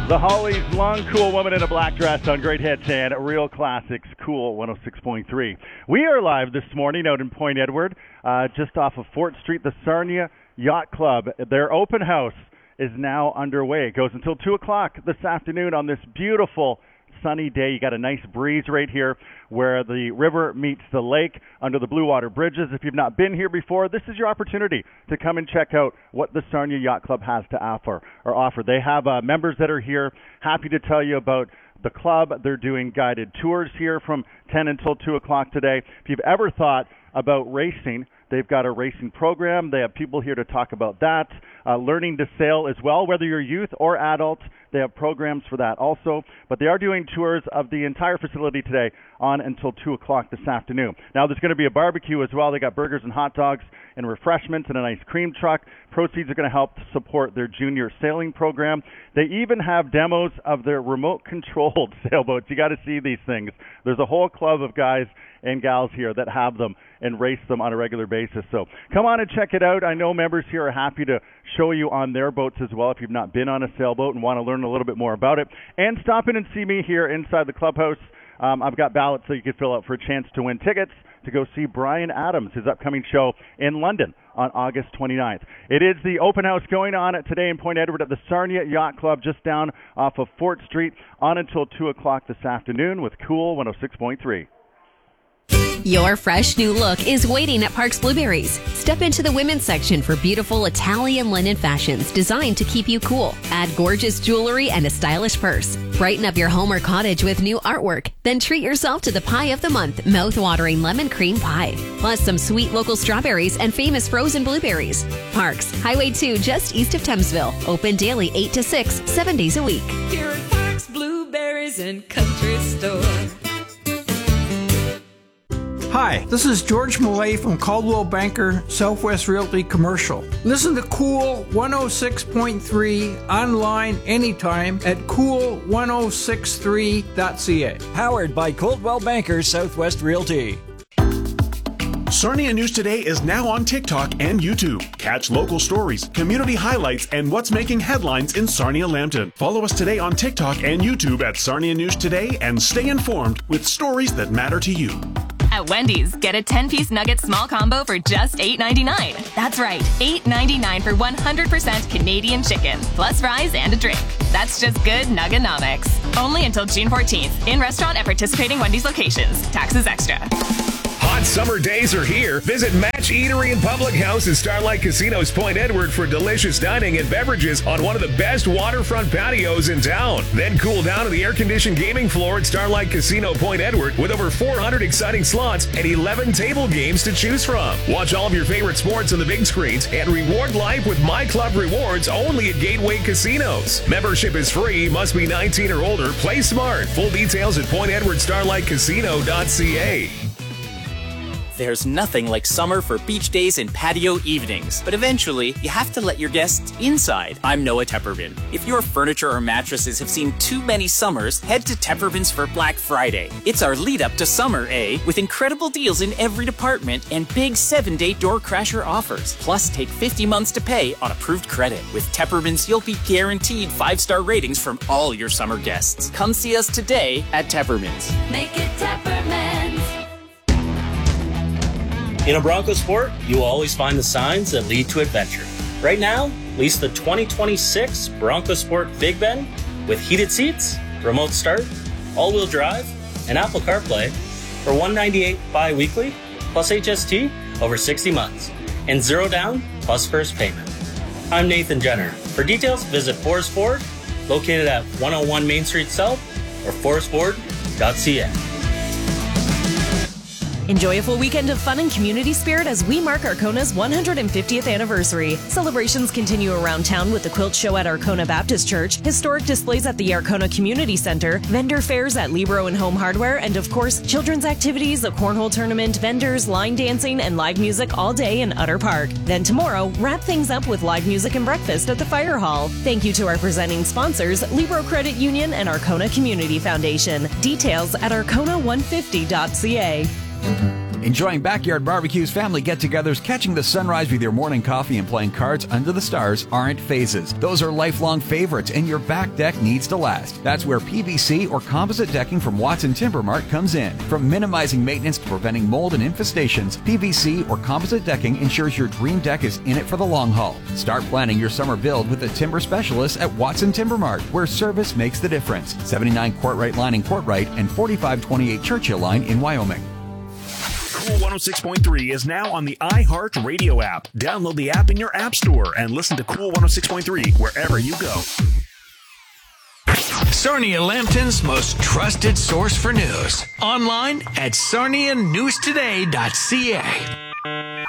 The Hollies, Long Cool Woman in a Black Dress on Great Hits and Real Classics, Cool 106.3. We are live this morning out in Point Edward, just off of Fort Street, the Sarnia Yacht Club. Their open house is now underway. It goes until 2 o'clock this afternoon on this beautiful sunny day. You got a nice breeze right here where the river meets the lake under the Blue Water Bridges. If you've not been here before, this is your opportunity to come and check out what the Sarnia Yacht Club has to offer. They have members that are here, happy to tell you about the club. They're doing guided tours here from 10 until 2 o'clock today. If you've ever thought about racing, they've got a racing program. They have people here to talk about that. Learning to sail as well, whether you're youth or adult. They have programs for that also. But they are doing tours of the entire facility today on until 2 o'clock this afternoon. Now, there's going to be a barbecue as well. They got burgers and hot dogs and refreshments and an ice cream truck. Proceeds are going to help to support their junior sailing program. They even have demos of their remote-controlled sailboats. You got to see these things. There's a whole club of guys and gals here that have them and race them on a regular basis. So come on and check it out. I know members here are happy to show you on their boats as well if you've not been on a sailboat and want to learn a little bit more about it. And stop in and see me here inside the clubhouse. I've got ballots so you can fill out for a chance to win tickets to go see Bryan Adams, his upcoming show in London on August 29th. It is the open house going on today in Point Edward at the Sarnia Yacht Club just down off of Fort Street on until 2 o'clock this afternoon with Cool 106.3. Your fresh new look is waiting at Parks Blueberries. Step into the women's section for beautiful Italian linen fashions designed to keep you cool. Add gorgeous jewelry and a stylish purse. Brighten up your home or cottage with new artwork. Then treat yourself to the pie of the month, mouth-watering lemon cream pie. Plus some sweet local strawberries and famous frozen blueberries. Parks, Highway 2 just east of Thamesville. Open daily 8 to 6, 7 days a week. Here at Parks Blueberries and Country Store. Hi, this is George Millay from Caldwell Banker Southwest Realty Commercial. Listen to Cool 106.3 online anytime at cool1063.ca. Powered by Coldwell Banker Southwest Realty. Sarnia News Today is now on TikTok and YouTube. Catch local stories, community highlights, and what's making headlines in Sarnia-Lambton. Follow us today on TikTok and YouTube at Sarnia News Today and stay informed with stories that matter to you. At Wendy's, get a 10-piece nugget small combo for just $8.99. That's right, $8.99 for 100% Canadian chicken, plus fries and a drink. That's just good Nuggenomics. Only until June 14th. In restaurant at participating Wendy's locations. Taxes extra. Hot summer days are here. Visit Match Eatery and Public House at Starlight Casinos Point Edward for delicious dining and beverages on one of the best waterfront patios in town. Then cool down to the air-conditioned gaming floor at Starlight Casino Point Edward with over 400 exciting slots and 11 table games to choose from. Watch all of your favorite sports on the big screens and reward life with My Club Rewards only at Gateway Casinos. Membership is free, must be 19 or older. Play smart. Full details at PointEdwardStarlightCasino.ca. There's nothing like summer for beach days and patio evenings, but eventually you have to let your guests inside. I'm Noah Tepperman. If your furniture or mattresses have seen too many summers, head to Tepperman's for Black Friday. It's our lead up to summer, with incredible deals in every department and big 7-day door crasher offers. Plus, take 50 months to pay on approved credit. With Tepperman's, you'll be guaranteed 5-star ratings from all your summer guests. Come see us today at Tepperman's. Make it Tepperman's. In a Bronco Sport, you will always find the signs that lead to adventure. Right now, lease the 2026 Bronco Sport Big Bend with heated seats, remote start, all-wheel drive, and Apple CarPlay for $198 bi-weekly plus HST over 60 months and 0 down plus first payment. I'm Nathan Jenner. For details, visit Forest Ford, located at 101 Main Street South or forestford.ca. Enjoy a full weekend of fun and community spirit as we mark Arcona's 150th anniversary. Celebrations continue around town with the quilt show at Arcona Baptist Church, historic displays at the Arcona Community Center, vendor fairs at Libro and Home Hardware, and of course, children's activities, a cornhole tournament, vendors, line dancing, and live music all day in Utter Park. Then tomorrow, wrap things up with live music and breakfast at the Fire Hall. Thank you to our presenting sponsors, Libro Credit Union and Arcona Community Foundation. Details at arcona150.ca. Enjoying backyard barbecues, family get-togethers, catching the sunrise with your morning coffee and playing cards under the stars aren't phases. Those are lifelong favorites, and your back deck needs to last. That's where PVC or composite decking from Watson Timber Mart comes in. From minimizing maintenance to preventing mold and infestations, PVC or composite decking ensures your dream deck is in it for the long haul. Start planning your summer build with the timber specialists at Watson Timber Mart, where service makes the difference. 79 Courtright Line in Courtright and 4528 Churchill Line in Wyoming. Cool 106.3 is now on the iHeart Radio app. Download the app in your app store and listen to Cool 106.3 wherever you go. Sarnia Lambton's most trusted source for news. Online at sarnianewstoday.ca.